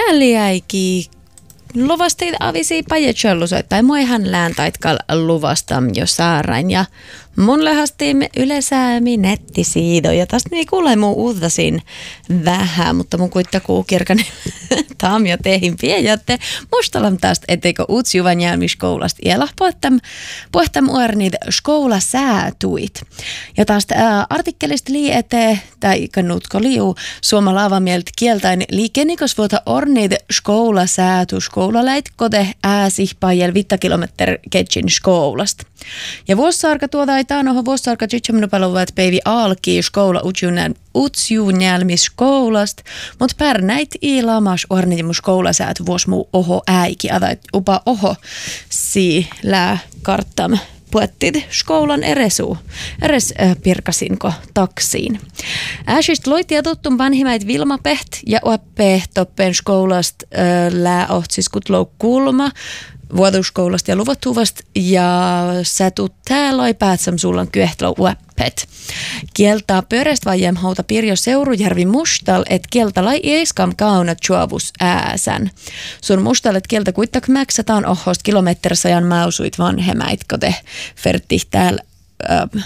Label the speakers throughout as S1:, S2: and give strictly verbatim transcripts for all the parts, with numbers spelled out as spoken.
S1: Ääliäiki luvasti avisi pajetsollusa, tai mua ihan lääntaitkal luvasta jo saarain. Ja mun lehastiin ylesäämi nettisiido. Ja tästä niin kuulee mun uuttasin vähän, mutta mun kuittakuu kirkan taam jo teihin piejatte. Mustalam tästä, etteikö uutsiuvan jälmiskoulasta iälah pohtam, pohtam uarnit skoulasäätuit. Ja tästä ää, artikkelista lii ete, tai kannutko liu, suomala avamieltä kieltain liikennikos vuota ornit skoulasäätu skoulalait kote ääsihpajel vitta kilometr ketsin skoulasta. Ja vuossarka tuota ei taanoho vuossarka tsitsäminupalovat päivi alki skoula utsjuunjälmis skoulast, mut pärnäit i lamas ornitimus skoulasäätu vuos muu oho äiki, adait upa oho si lää karttam puettit skoulan eresuu, eres äh, pirkasinko taksiin. Äsist loitia tuttum vanhimait Vilma Peht ja oppe toppen skoulast äh, lää ohtsis lou kulma vuotuskoulasta ja luvottuvasta ja sä tuut täällä oi päätsam sullan kyehtlou uäppet. Kieltaa pörestä vajem hauta Pirjo Seurujärvi mustal, et kieltä lai eiskam kaunat juovus ääsän. Sun mustal, et kieltä kuittak mäksätään ohost kilometrisajan mäusuit vanhemait, kote fertti täällä äh,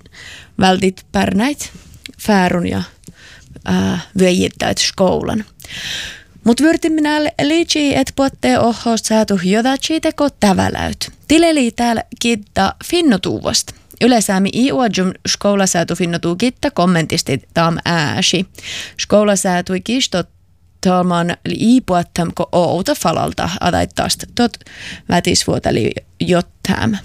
S1: vältit pärnäit fäärun ja äh, vyöjittäit skoulan. Mut vyrtin minä liitsi, et puotte ohost saatu jodatsi teko täväläyt. Tileli täällä kiittää finnotuvasta. Yleisäämi i uadjum skoulasäätu finnotuu kiittää kommentisti tam ääsi. Skoulasäätui kistot talman i puottamko outa falalta adaittaast tot vätisvuotali jottääm.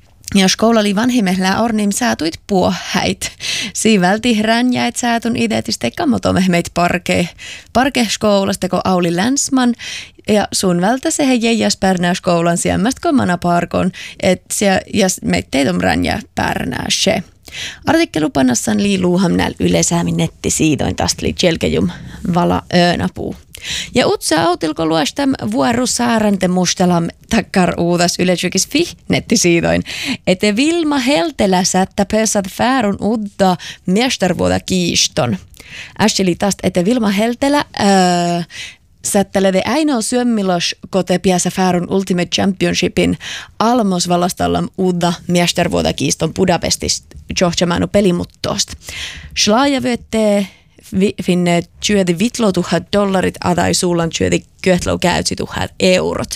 S1: Ja skoulali vanhimmellä ornim säätuit puohäit. Siin välti ränjäit säätun ideetistä kammotomehmeit parke. Parke skoulasta ko Auli Länsman ja sun vältä se he jäijäs pärnää skoulan siemmästä komana parkon. Et se, ja meitteet on ränjä pärnää se. Artikkelupannassan liiluuham näil yleisäämin nettisiidoin tästä li tjelkejum vala öönapuu. Ja utsa autilko luostam vuoru saarante mustelam takkar uudas yleisykis fi nettisiidoin, ette Vilma Heltelä sättä pesat fäärun udda miestarvuoda kiiston. Äsili tästä, ette Vilma Heltelä öö, sättelede ainoa syömmilos kote piässä fäärun Ultimate Championshipin almos valastallam udda miestarvuoda kiiston Budapestista johtamanu pelimuttosta. Schlaaja vyöttee finne työdi vitlo tuhat dollarit adai suulan työdi kyötlou käytsi tuhat eurot.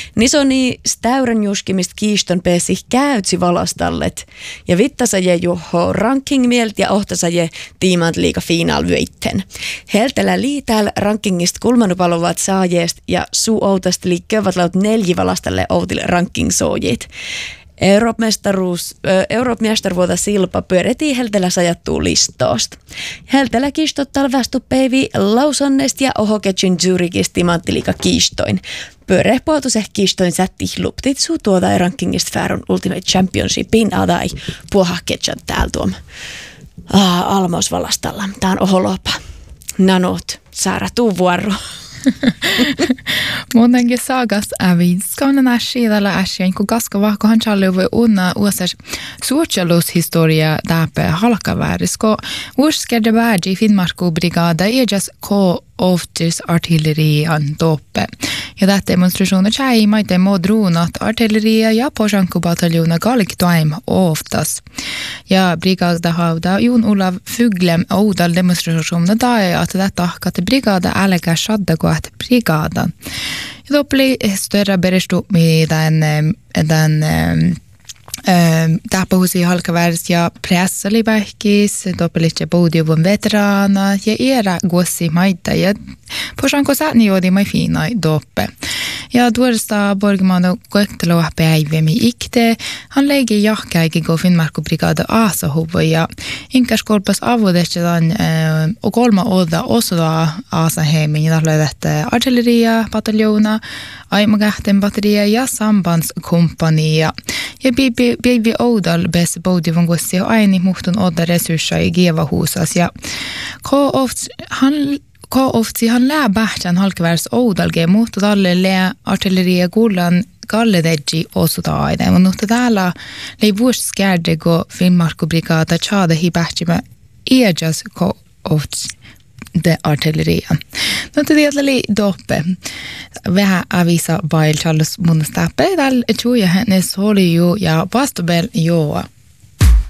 S1: Nisoni stäyrän juskimist kiiston pesi käytsi valastallet ja vittasa je juho ranking mielt ja ohtasa je tiimant liiga finaal vyitten. Heltelä liitääl rankingist kulmanupalovat saajeest ja suu outast liikkevät laut nelji valastalle outil ranking soojit. Euroopmestaruus, Euroopmestaruuta Silpa pyöretii Heltelä sajattuu listoosta. Heltelä kiistottal västu päivi Lausannest ja Ohoketsin Zürikist timanttiliika kiistoin. Pyöreä puotuseh kiistoin sätti luptit suu tuota rankingist fäärun Ultimate Championshipin adai puohaketsan täällä tuom ah, almosvalastalla. Tää on oholopa. Nanot, saara tuu vuoro.
S2: Muutenkin saagas äviskauna äskeidellä äsken, kun kaskava, kun hän challi voi unna uusas suotselushistoria täpä halkavääris, kun uuskerda väärdi Finnmarku brigada ejas ko oftis artillerian toppe. Ja tätä demonstrationer tjäi maite modruunat artilleria ja pojankubataljoona galktoim oftas. Ja brigada hauda Jon Olav Fuglem oudal demonstrationer tai att detta att brigada älga shadda gå att brigada. Ja då blir större berestu med den den Täppähusi halkavärs ja pressali vähkis, doppelitse podium veterana ja era gossi maita ja posanko sääni jodi mai finai doppe. Ja tuosta borgmano koettaloa päivemi ikte, han leigi jahkäikin kun Finnmarku brigada Aasahuvo ja inkas kolpas avuudestaan och kolma oda osoda Aasahemin ja löydät artilleria pataljoona, aimakähten batteria ja sambandskompania. Ja Bibi Oudal bes podium gossi aini muhtun odda resursser i geva husas ja ko oft han ko ofti han lää bähtän halkavärs Oudalge muhtut alle lää artilleria gullan galledeggi osodaide. Mutta täällä lei vuosi skärde go Finnmarku brigada chada hi bähtimä ejas ko ofti de artilleria. No te tiedäli doppe. Vähän avisa bail Charles Munstappe, tal chuja ne soli ju ja vastabel joa.